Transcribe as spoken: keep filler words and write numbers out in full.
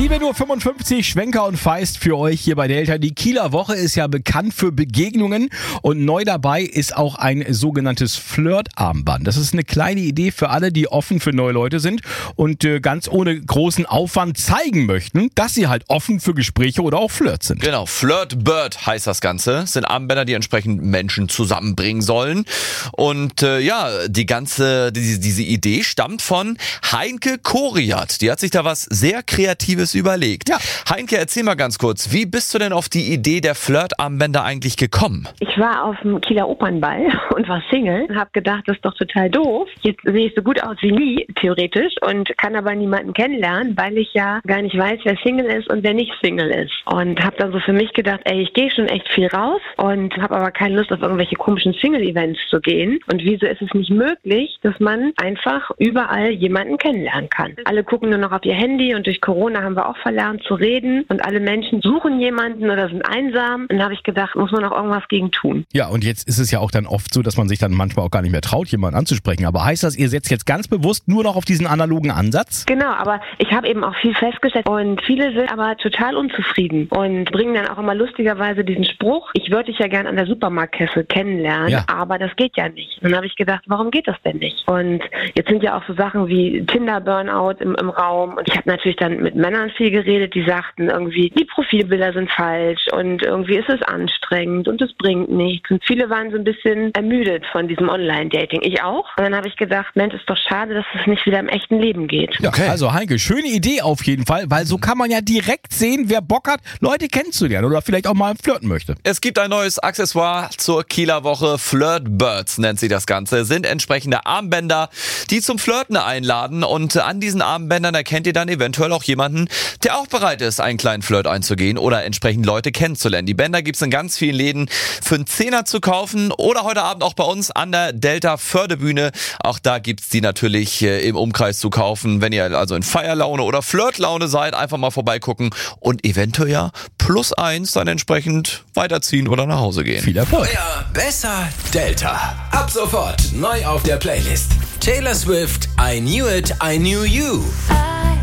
sieben Uhr fünfundfünfzig, Schwenker und Feist für euch hier bei Delta. Die Kieler Woche ist ja bekannt für Begegnungen und neu dabei ist auch ein sogenanntes Flirt-Armband. Das ist eine kleine Idee für alle, die offen für neue Leute sind und äh, ganz ohne großen Aufwand zeigen möchten, dass sie halt offen für Gespräche oder auch Flirt sind. Genau, Flirt Bird heißt das Ganze. Das sind Armbänder, die entsprechend Menschen zusammenbringen sollen. Und äh, ja, die ganze, die, diese Idee stammt von Heinke Koriat. Die hat sich da was sehr Kreatives überlegt. Ja. Heinke, erzähl mal ganz kurz, wie bist du denn auf die Idee der Flirt-Armbänder eigentlich gekommen? Ich war auf dem Kieler Opernball und war Single und habe gedacht, das ist doch total doof. Jetzt sehe ich so gut aus wie nie, theoretisch, und kann aber niemanden kennenlernen, weil ich ja gar nicht weiß, wer Single ist und wer nicht Single ist. Und habe dann so für mich gedacht, ey, ich gehe schon echt viel raus und habe aber keine Lust, auf irgendwelche komischen Single-Events zu gehen. Und wieso ist es nicht möglich, dass man einfach überall jemanden kennenlernen kann? Alle gucken nur noch auf ihr Handy und durch Corona haben wir auch verlernt zu reden und alle Menschen suchen jemanden oder sind einsam. Und dann habe ich gedacht, muss man auch irgendwas gegen tun. Ja, und jetzt ist es ja auch dann oft so, dass man sich dann manchmal auch gar nicht mehr traut, jemanden anzusprechen. Aber heißt das, ihr setzt jetzt ganz bewusst nur noch auf diesen analogen Ansatz? Genau, aber ich habe eben auch viel festgestellt und viele sind aber total unzufrieden und bringen dann auch immer lustigerweise diesen Spruch, ich würde dich ja gern an der Supermarktkasse kennenlernen, ja, aber das geht ja nicht. Und dann habe ich gedacht, warum geht das denn nicht? Und jetzt sind ja auch so Sachen wie Tinder-Burnout im, im Raum und ich habe natürlich dann mit Männern viel geredet, die sagten irgendwie, die Profilbilder sind falsch und irgendwie ist es anstrengend und es bringt nichts. Und viele waren so ein bisschen ermüdet von diesem Online-Dating. Ich auch. Und dann habe ich gedacht, Mensch, ist doch schade, dass es nicht wieder im echten Leben geht. Ja, okay. Also Heinke, schöne Idee auf jeden Fall, weil so kann man ja direkt sehen, wer Bock hat, Leute kennenzulernen oder vielleicht auch mal flirten möchte. Es gibt ein neues Accessoire zur Kieler Woche. Flirt Birds nennt sich das Ganze. Sind entsprechende Armbänder, die zum Flirten einladen. Und an diesen Armbändern erkennt ihr dann eventuell auch jemanden, der auch bereit ist, einen kleinen Flirt einzugehen oder entsprechend Leute kennenzulernen. Die Bänder gibt's in ganz vielen Läden für einen Zehner zu kaufen oder heute Abend auch bei uns an der Delta Fördebühne. Auch da gibt's die natürlich äh, im Umkreis zu kaufen. Wenn ihr also in Feierlaune oder Flirtlaune seid, einfach mal vorbeigucken und eventuell ja plus eins dann entsprechend weiterziehen oder nach Hause gehen. Viel Erfolg. Euer besser Delta. Ab sofort neu auf der Playlist. Taylor Swift, I Knew It, I Knew You.